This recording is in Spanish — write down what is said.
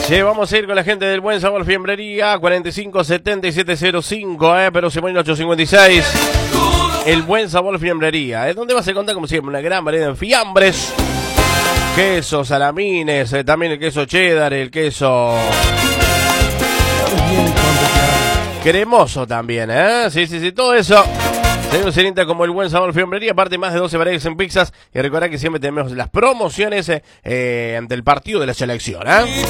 Sí, vamos a ir con la gente del Buen Sabor Fiambrería, 457705, pero se pone 856. El Buen Sabor Fiambrería, donde vas a encontrar, como siempre, una gran variedad de fiambres, quesos, salamines, también el queso cheddar, el queso cremoso también, sí, todo eso. Tenemos en Insta como el Buen Sabor Fiambrería, aparte más de 12 variedades en pizzas. Y recordad que siempre tenemos las promociones del partido de la selección,